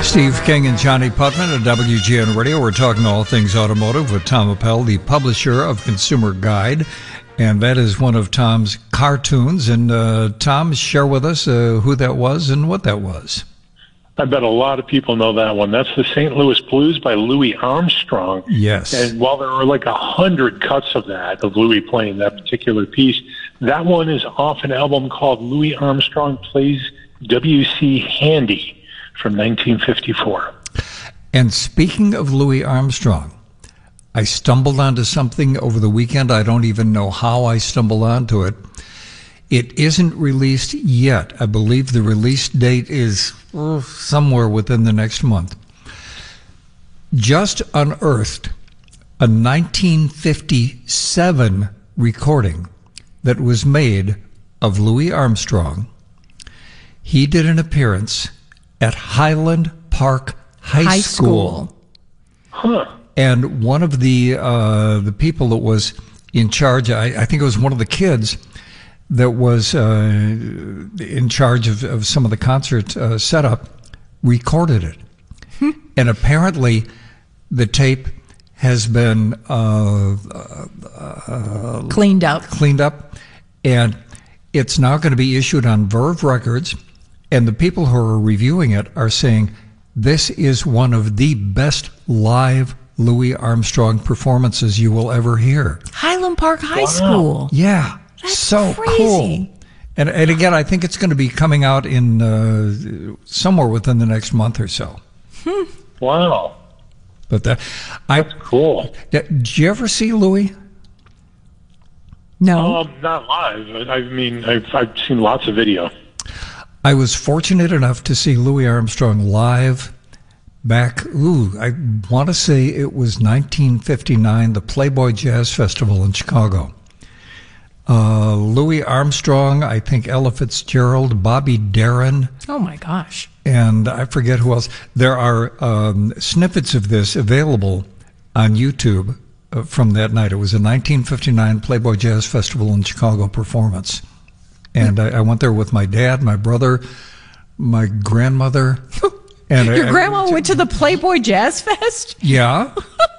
Steve King and Johnny Putman at WGN Radio. We're talking all things automotive with Tom Appel, the publisher of Consumer Guide. And that is one of Tom's cartoons. And Tom, share with us who that was and what that was. I bet a lot of people know that one. That's the St. Louis Blues by Louis Armstrong. Yes. And while there were like 100 cuts of that, of Louis playing that particular piece, that one is off an album called Louis Armstrong Plays W.C. Handy from 1954. And speaking of Louis Armstrong, I stumbled onto something over the weekend. I don't even know how I stumbled onto it. It isn't released yet. I believe the release date is somewhere within the next month. Just unearthed a 1957 recording that was made of Louis Armstrong. He did an appearance at Highland Park High School. Huh. And one of the people that was in charge, I think it was one of the kids that was in charge of some of the concert setup, recorded it. And apparently the tape has been cleaned up, and it's now going to be issued on Verve Records. And the people who are reviewing it are saying this is one of the best live Louis Armstrong performances you will ever hear. Highland Park High School. Yeah. That's so crazy. Cool. And again, I think it's going to be coming out in somewhere within the next month or so. Wow. But that's cool. Did you ever see Louis? No. Not live. I mean, I've seen lots of video. I was fortunate enough to see Louis Armstrong live back, I want to say it was 1959, the Playboy Jazz Festival in Chicago. Louis Armstrong, I think Ella Fitzgerald, Bobby Darin. Oh, my gosh. And I forget who else. There are snippets of this available on YouTube from that night. It was a 1959 Playboy Jazz Festival in Chicago performance. And I went there with my dad, my brother, my grandmother. And Your grandma went to the Playboy Jazz Fest? Yeah.